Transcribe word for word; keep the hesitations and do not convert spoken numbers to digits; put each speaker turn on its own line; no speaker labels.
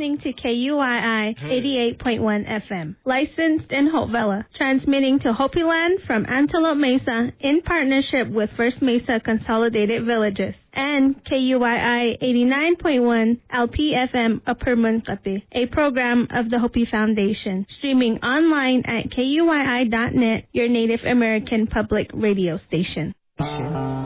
listening to K U I I eighty-eight point one F M, licensed in Hope Villa, transmitting to Hopi Land from Antelope Mesa in partnership with First Mesa Consolidated Villages, and K U I I eighty-nine point one L P F M Upper Munkate, a program of the Hopi Foundation, streaming online at K U I I dot net, your Native American public radio station.